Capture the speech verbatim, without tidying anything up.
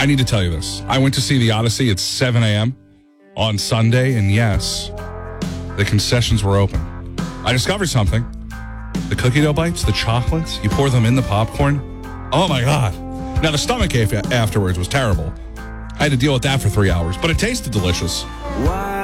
I need to tell you this. I went to see The Odyssey at seven a.m. on Sunday, and yes, the concessions were open. I discovered something. The cookie dough bites, the chocolates, you pour them in the popcorn. Oh, my God. Now, the stomach ache afterwards was terrible. I had to deal with that for three hours, but it tasted delicious. Why?